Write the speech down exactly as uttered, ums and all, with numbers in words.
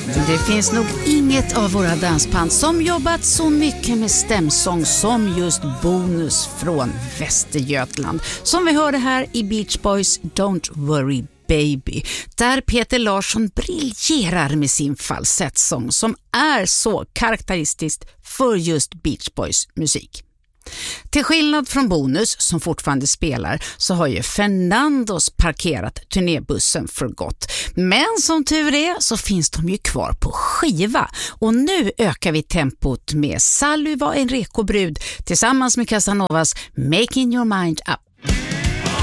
Det finns nog inget av våra dansband som jobbat så mycket med stämsång som just Bonus från Västergötland. Som vi hörde här i Beach Boys Don't Worry Baby, där Peter Larsson briljerar med sin falsettsång som är så karaktäristiskt för just Beach Boys musik. Till skillnad från Bonus som fortfarande spelar så har ju Fernandos parkerat turnébussen för gott. Men som tur är så finns de ju kvar på skiva. Och nu ökar vi tempot med Sally var en rekobrud tillsammans med Casanovas Making Your Mind Up.